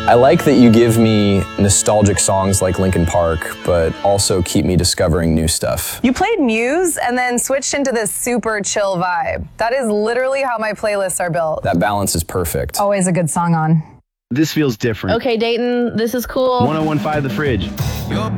I like that you give me nostalgic songs like Linkin Park, but also keep me discovering new stuff. You played Muse and then switched into this super chill vibe. That is literally how my playlists are built. That balance is perfect. Always a good song on. This feels different. Okay, Dayton, this is cool. 1015 The Fridge.